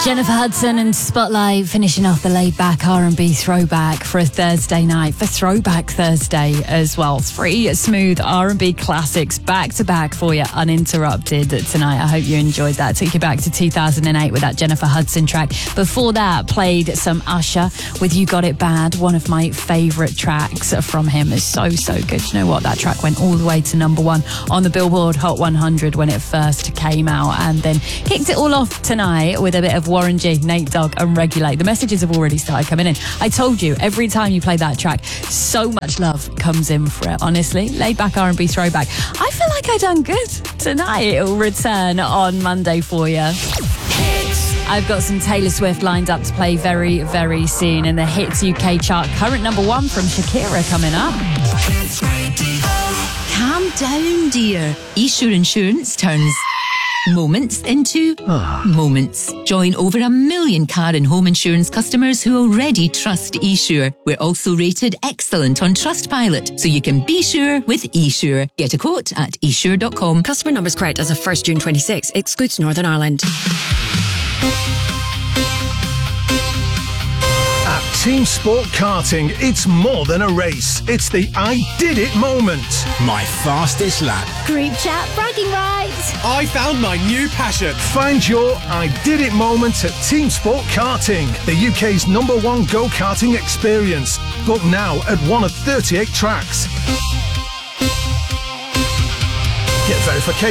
Jennifer Hudson and Spotlight finishing off the laid-back R&B throwback for a Thursday night, for Throwback Thursday as well. 3 smooth R&B classics back-to-back for you, uninterrupted tonight. I hope you enjoyed that. Took you back to 2008 with that Jennifer Hudson track. Before that, played some Usher with You Got It Bad, one of my favourite tracks from him. It's so good. You know what? That track went all the way to number 1 on the Billboard Hot 100 when it first came out, and then kicked it all off tonight with a bit of Warren G, Nate Dogg and Regulate. The messages have already started coming in. I told you, every time you play that track, so much love comes in for it, honestly. Laid back R&B throwback. I feel like I done good tonight. It'll return on Monday for you. I've got some Taylor Swift lined up to play very soon in the Hits UK chart. Current number 1 from Shakira coming up. Calm down, dear. Esure Insurance turns moments into moments. Join over 1 million car and home insurance customers who already trust Esure. We're also rated excellent on Trustpilot, so you can be sure with Esure. Get a quote at esure.com. Customer numbers correct as of 1st June 26. Excludes Northern Ireland. Team Sport Karting, it's more than a race. It's the I did it moment. My fastest lap. Group chat bragging rights. I found my new passion. Find your I did it moment at Team Sport Karting, the UK's #1 go-karting experience. Book now at one of 38 tracks. Get verification